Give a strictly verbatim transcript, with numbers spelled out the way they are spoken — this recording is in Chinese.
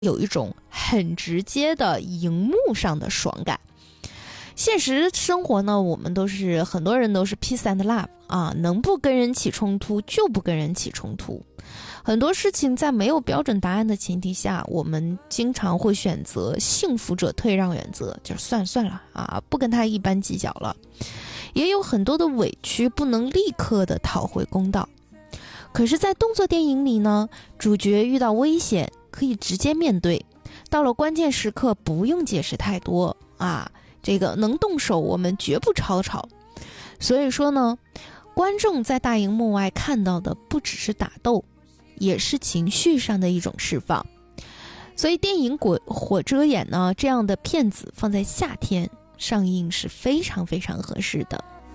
有一种很直接的荧幕上的爽感。现实生活呢，我们都是很多人都是 peace and love 啊，能不跟人起冲突就不跟人起冲突。很多事情在没有标准答案的前提下，我们经常会选择幸福者退让原则，就算算了啊，不跟他一般计较了。也有很多的委屈不能立刻的讨回公道。可是在动作电影里呢，主角遇到危险可以直接面对，到了关键时刻不用解释太多啊，这个能动手我们绝不吵吵。所以说呢，观众在大荧幕外看到的不只是打斗，也是情绪上的一种释放。所以电影火火遮眼呢，这样的片子放在夏天上映是非常非常合适的。